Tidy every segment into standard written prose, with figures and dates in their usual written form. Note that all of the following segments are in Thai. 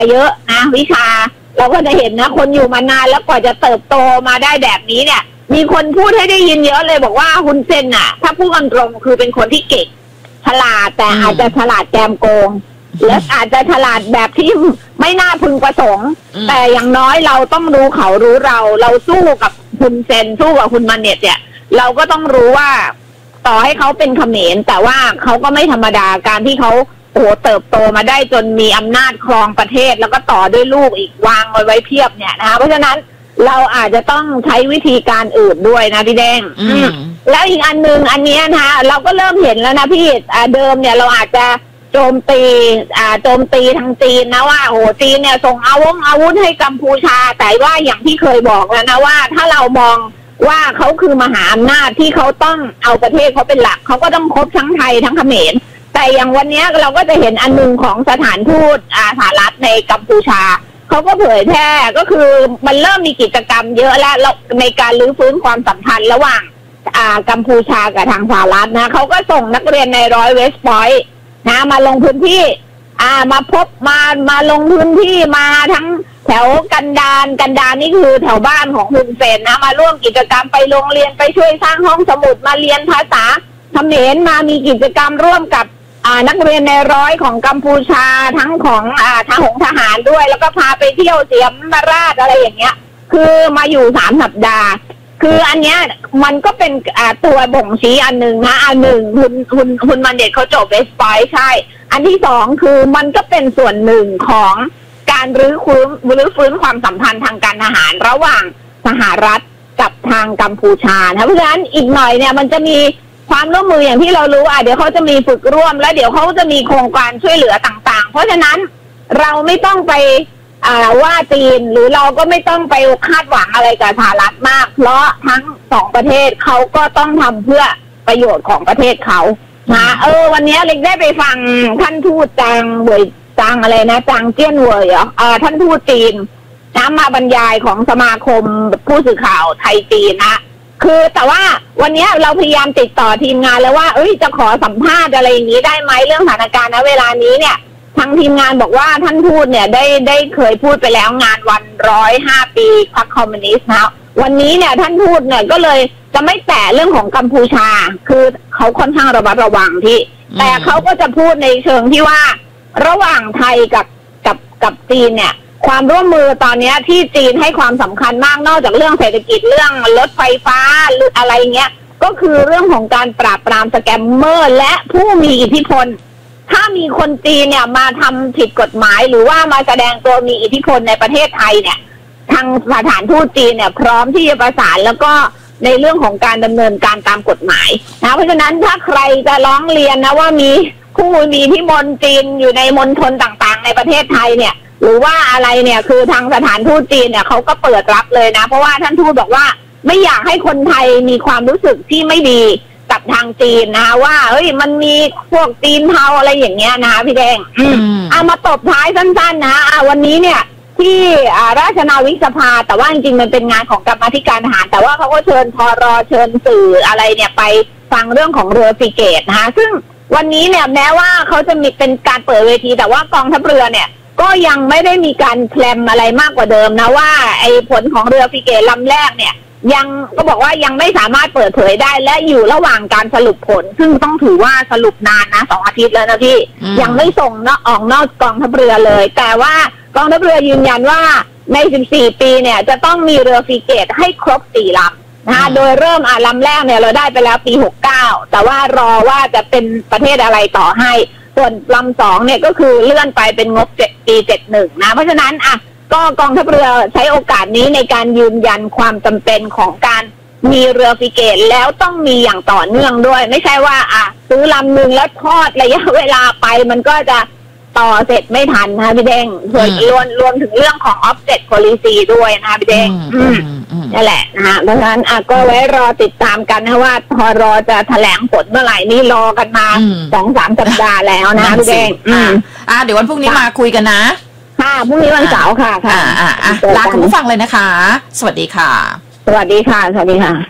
เยอะนะวิชาเราก็จะเห็นนะคนอยู่มานานแล้วกว่าจะเติบโตมาได้แบบนี้เนี่ยมีคนพูดให้ได้ยินเยอะเลยบอกว่าฮุนเซนน่ะถ้าพูดกันตรงคือเป็นคนที่เก่งฉลาดแต่อาจจะฉลาดแกมโกงและอาจจะฉลาดแบบที่ไม่น่าพึงประสงค์แต่อย่างน้อยเราต้องรู้เขารู้เราสู้กับฮุนเซนสู้กับฮุนมาเน็ตเนี่ยเราก็ต้องรู้ว่าต่อให้เขาเป็นเขมรแต่ว่าเขาก็ไม่ธรรมดาการที่เขาเติบโตมาได้จนมีอำนาจครองประเทศแล้วก็ต่อด้วยลูกอีกวางไว้เพียบเนี่ยนะคะเพราะฉะนั้นเราอาจจะต้องใช้วิธีการอื่นด้วยนะพี่แดงแล้วอีกอันนึงอันนี้นะคะเราก็เริ่มเห็นแล้วนะพี่เดิมเนี่ยเราอาจจะโจมตีทางจีนนะว่าจีนเนี่ยส่งอาวุธให้กัมพูชาแต่ว่าอย่างที่เคยบอกแล้วนะว่าถ้าเรามองว่าเขาคือมหาอำนาจที่เขาต้องเอาประเทศเขาเป็นหลักเขาก็ต้องครบทั้งไทยทั้งเขมรแต่อย่างวันนี้เราก็จะเห็นอันนึงของสถานทูตสหรัฐในกัมพูชาเขาก็เผยแพร่ก็คือมันเริ่มมีกิจกรรมเยอะแล้วในการรื้อฟื้นความสัมพันธ์ระหว่างกัมพูชากับทางสหรัฐนะเขาก็ส่งนักเรียนในร้อยเวสต์พอยต์นะมาลงพื้นที่มาพบมาลงพื้นที่มาทั้งแถวกันดารนี่คือแถวบ้านของฮุนเซนนะมาร่วมกิจกรรมไปโรงเรียนไปช่วยสร้างห้องสมุดมาเรียนภาษาเขมรมามีกิจกรรมร่วมกับนักเรียนในร้อยของกัมพูชาทั้งของทหารด้วยแล้วก็พาไปเที่ยวเสียมราชอะไรอย่างเงี้ยคือมาอยู่3 สัปดาห์คืออันเนี้ยมันก็เป็นตัวบ่งชี้อันหนึ่งนะอันหนึ่งคุณมันเด็ดเขาจบเวสต์พอยต์ใช่อันที่2คือมันก็เป็นส่วนหนึ่งของการรื้อฟื้นความสัมพันธ์ทางการทหารระหว่างสหรัฐกับทางกัมพูชานะเพราะฉะนั้นอีกหน่อยเนี่ยมันจะมีความร่วมมืออย่างที่เรารู้เดี๋ยวเขาจะมีฝึกร่วมแล้วเดี๋ยวเขาจะมีโครงการช่วยเหลือต่างๆเพราะฉะนั้นเราไม่ต้องไปว่าจีนหรือเราก็ไม่ต้องไปคาดหวังอะไรกับสหรัฐมากเพราะทั้ง2ประเทศเขาก็ต้องทำเพื่อประโยชน์ของประเทศเขานะวันนี้เล็กได้ไปฟังท่านทูตจางอะไรนะจางเจี้ยนเว่ยท่านทูตจีนนะมาบรรยายของสมาคมผู้สื่อข่าวไทยจีนนะคือแต่ว่าวันนี้เราพยายามติดต่อทีมงานแล้วว่าจะขอสัมภาษณ์อะไรอย่างนี้ได้ไหมเรื่องสถานการณ์ณเวลานี้เนี่ยทางทีมงานบอกว่าท่านทูตเนี่ยได้เคยพูดไปแล้วงานวัน105 ปีพรรคคอมมิวนิสต์นะวันนี้เนี่ยท่านทูตเนี่ยก็เลยจะไม่แตะเรื่องของกัมพูชาคือเขาค่อนข้างระมัดระวังที่แต่เขาก็จะพูดในเชิงที่ว่าระหว่างไทยกับจีนเนี่ยความร่วมมือตอนนี้ที่จีนให้ความสำคัญมากนอกจากเรื่องเศรษฐกิจเรื่องรถไฟฟ้าหรืออะไรเงี้ยก็คือเรื่องของการปราบปรามสแกมเมอร์และผู้มีอิทธิพลถ้ามีคนจีนเนี่ยมาทำผิดกฎหมายหรือว่ามาแสดงตัวมีอิทธิพลในประเทศไทยเนี่ยทางสถานทูตจีนเนี่ยพร้อมที่จะประสานแล้วก็ในเรื่องของการดำเนินการตามกฎหมายนะเพราะฉะนั้นถ้าใครจะร้องเรียนนะว่ามีผู้มีอิทธิพลจีนอยู่ในมณฑลต่างๆในประเทศไทยเนี่ยหรือว่าอะไรเนี่ยคือทางสถานทูตจีนเนี่ยเขาก็เปิดรับเลยนะเพราะว่าท่านทูตบอกว่าไม่อยากให้คนไทยมีความรู้สึกที่ไม่ดีกับทางจีนนะว่ามันมีพวกจีนเทาอะไรอย่างเงี้ยนะพี่แดงมาตบท้ายสั้นๆนะวันนี้เนี่ยที่ราชนาวิกสภาแต่ว่าจริงๆมันเป็นงานของกรรมาธิการทหารแต่ว่าเขาก็เชิญทรเชิญสื่ออะไรเนี่ยไปฟังเรื่องของเรือฟริเกตนะคะซึ่งวันนี้เนี่ยแม้ว่าเขาจะมีเป็นการเปิดเวทีแต่ว่ากองทัพเรือเนี่ยก็ยังไม่ได้มีการแพลมอะไรมากกว่าเดิมนะว่าไอ้ผลของเรือฟริเกตลำแรกเนี่ยยังก็บอกว่ายังไม่สามารถเปิดเผยได้และอยู่ระหว่างการสรุปผลซึ่งต้องถือว่าสรุปนานนะ2 อาทิตย์แล้วนะพี่ยังไม่ส่งออกนอกกองทัพเรือเลยแต่ว่ากองทัพเรือยืนยันว่าใน14 ปีเนี่ยจะต้องมีเรือฟริเกตให้ครบ4 ลำนะโดยเริ่มลำแรกเนี่ยเราได้ไปแล้วปี69แต่ว่ารอว่าจะเป็นประเทศอะไรต่อให้ส่วนลำ2เนี่ยก็คือเลื่อนไปเป็นงบปี71นะเพราะฉะนั้นก็กองทัพเรือใช้โอกาสนี้ในการยืนยันความจำเป็นของการมีเรือฟริเกตแล้วต้องมีอย่างต่อเนื่องด้วยไม่ใช่ว่าซื้อลำหนึ่งแล้วทอดระยะเวลาไปมันก็จะต่อเสร็จไม่ทันนะพี่เด้งรวมถึงเรื่องของ offset policy ด้วยนะพี่เด้งนั่นแหละนะเพราะฉะนั้นก็ไว้รอติดตามกันนะว่าทรจะแถลงผลเมื่อไหร่นี่รอกันมา 2-3 สัปดาห์แล้วนะพี่เด้งเดี๋ยววันพรุ่งนี้มาคุยกันนะค่ะพรุ่งนี้วันเสาร์ค่ะลาคุณผู้ฟังเลยนะคะสวัสดีค่ะสวัสดีค่ะสวัสดีค่ะ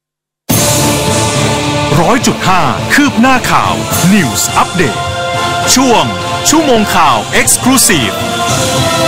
100.5 คืบหน้าข่าว News Update ช่วงชั่วโมงข่าว Exclusive